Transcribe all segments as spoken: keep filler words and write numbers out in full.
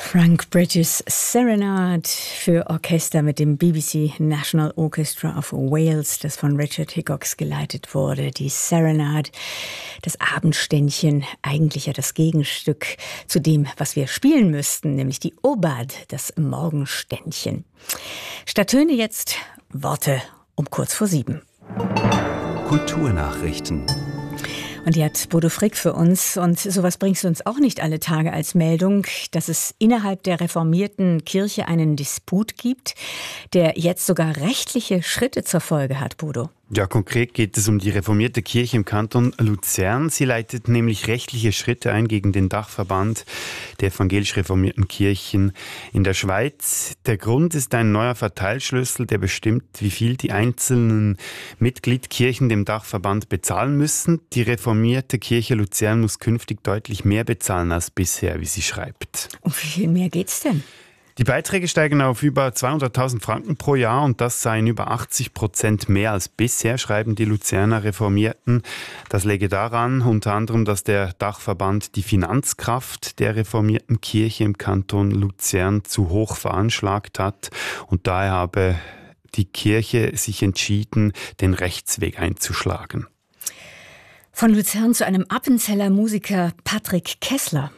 Frank Bridges Serenade für Orchester mit dem B B C National Orchestra of Wales, das von Richard Hickox geleitet wurde. Die Serenade, das Abendständchen, eigentlich ja das Gegenstück zu dem, was wir spielen müssten, nämlich die Aubade, das Morgenständchen. Statt Töne jetzt Worte um kurz vor sieben. Kulturnachrichten. Und die hat Bodo Frick für uns. Und sowas bringst du uns auch nicht alle Tage als Meldung, dass es innerhalb der reformierten Kirche einen Disput gibt, der jetzt sogar rechtliche Schritte zur Folge hat, Bodo. Ja, konkret geht es um die reformierte Kirche im Kanton Luzern. Sie leitet nämlich rechtliche Schritte ein gegen den Dachverband der evangelisch reformierten Kirchen in der Schweiz. Der Grund ist ein neuer Verteilschlüssel, der bestimmt, wie viel die einzelnen Mitgliedkirchen dem Dachverband bezahlen müssen. Die reformierte Kirche Luzern muss künftig deutlich mehr bezahlen als bisher, wie sie schreibt. Um wie viel mehr geht's denn? Die Beiträge steigen auf über zweihunderttausend Franken pro Jahr und das seien über achtzig Prozent mehr als bisher, schreiben die Luzerner Reformierten. Das läge daran, unter anderem, dass der Dachverband die Finanzkraft der reformierten Kirche im Kanton Luzern zu hoch veranschlagt hat und daher habe die Kirche sich entschieden, den Rechtsweg einzuschlagen. Von Luzern zu einem Appenzeller Musiker Patrick Kessler.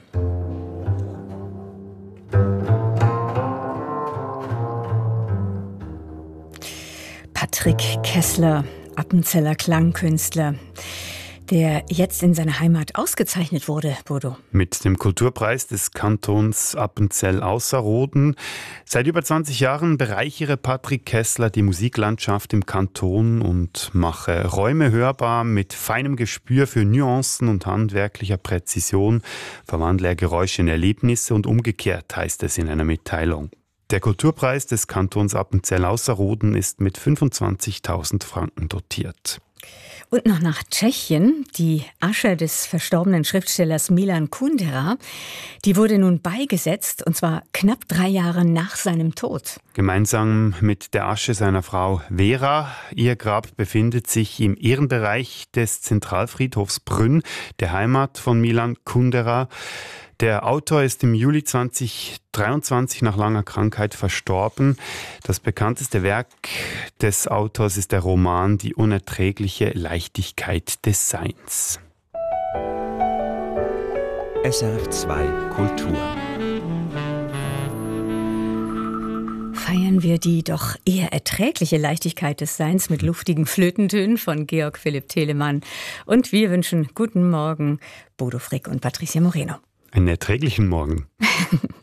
Patrick Kessler, Appenzeller Klangkünstler, der jetzt in seiner Heimat ausgezeichnet wurde, Bodo. Mit dem Kulturpreis des Kantons Appenzell-Ausserrhoden. Seit über zwanzig Jahren bereichere Patrick Kessler die Musiklandschaft im Kanton und mache Räume hörbar. Mit feinem Gespür für Nuancen und handwerklicher Präzision verwandle er Geräusche in Erlebnisse und umgekehrt, heißt es in einer Mitteilung. Der Kulturpreis des Kantons Appenzell-Ausserrhoden ist mit fünfundzwanzigtausend Franken dotiert. Und noch nach Tschechien. Die Asche des verstorbenen Schriftstellers Milan Kundera, die wurde nun beigesetzt, und zwar knapp drei Jahre nach seinem Tod. Gemeinsam mit der Asche seiner Frau Vera. Ihr Grab befindet sich im Ehrenbereich des Zentralfriedhofs Brünn, der Heimat von Milan Kundera. Der Autor ist im Juli zweitausenddreiundzwanzig nach langer Krankheit verstorben. Das bekannteste Werk des Autors ist der Roman Die unerträgliche Leichtigkeit des Seins. S R F zwei Kultur. Feiern wir die doch eher erträgliche Leichtigkeit des Seins mit luftigen Flötentönen von Georg Philipp Telemann. Und wir wünschen guten Morgen, Bodo Frick und Patricia Moreno. Einen erträglichen Morgen.